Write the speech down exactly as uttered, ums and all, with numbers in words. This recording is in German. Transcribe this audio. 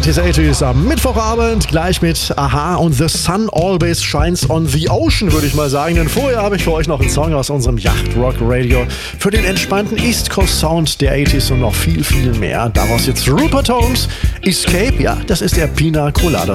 neunziger, achtziger am Mittwochabend, gleich mit Aha und The Sun Always Shines on the Ocean, würde ich mal sagen. Denn vorher habe ich für euch noch einen Song aus unserem Yacht Rock Radio für den entspannten East Coast Sound der achtziger und noch viel, viel mehr. Daraus jetzt Rupert Holmes, Escape, ja, das ist der Pina Colada